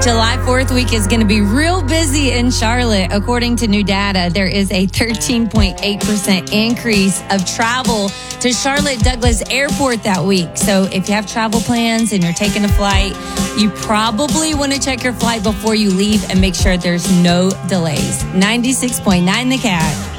July 4th week is going to be real busy in Charlotte. According to new data, there is a 13.8% increase of travel to Charlotte Douglas Airport that week. So if you have travel plans and you're taking a flight, you probably want to check your flight before you leave and make sure there's no delays. 96.9 The Cat.